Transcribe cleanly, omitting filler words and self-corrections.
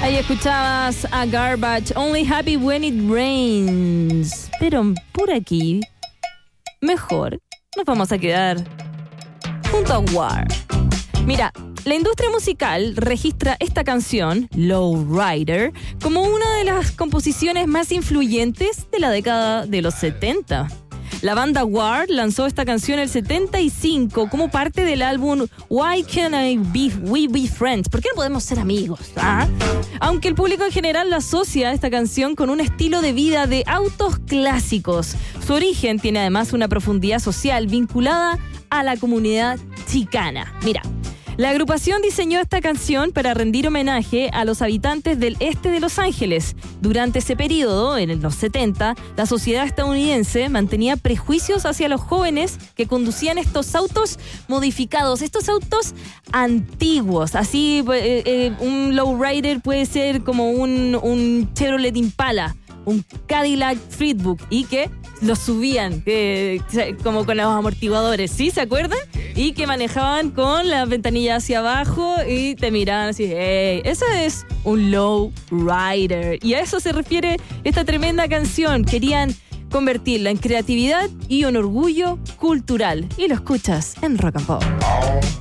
Ahí escuchabas a Garbage, Only Happy When It Rains. Pero por aquí, mejor nos vamos a quedar junto a War. Mira, la industria musical registra esta canción, Lowrider, como una de las composiciones más influyentes de la década de los 70. La banda War lanzó esta canción en el 75 como parte del álbum Why Can't We Be Friends? ¿Por qué no podemos ser amigos? ¿Ah? Aunque el público en general la asocia a esta canción con un estilo de vida de autos clásicos. Su origen tiene además una profundidad social vinculada a la comunidad chicana. Mira, la agrupación diseñó esta canción para rendir homenaje a los habitantes del este de Los Ángeles. Durante ese periodo, en los 70, la sociedad estadounidense mantenía prejuicios hacia los jóvenes que conducían estos autos modificados, estos autos antiguos. Así, un lowrider puede ser como un Chevrolet Impala, un Cadillac Fleetwood, y que los subían como con los amortiguadores, ¿sí? ¿Se acuerdan? Y que manejaban con la ventanilla hacia abajo y te miraban así, hey, eso es un lowrider. Y a eso se refiere esta tremenda canción. Querían convertirla en creatividad y un orgullo cultural. Y lo escuchas en Rock and Pop.